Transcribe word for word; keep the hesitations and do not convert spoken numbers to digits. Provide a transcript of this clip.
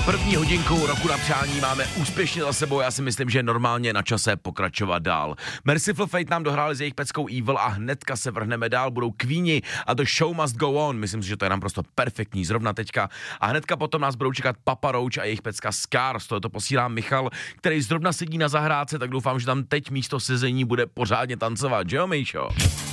První hodinku roku na přání máme úspěšně za sebou, já si myslím, že je normálně na čase pokračovat dál. Mercyful Fate nám dohráli s jejich peckou Evil a hnedka se vrhneme dál, budou Queeni a The Show Must Go On, myslím si, že to je nám prostě perfektní zrovna teďka. A hnedka potom nás budou čekat Papa Roach a jejich pecka Scars, to posílá Michal, který zrovna sedí na zahrádce, tak doufám, že tam teď místo sezení bude pořádně tancovat, že jo, Míšo?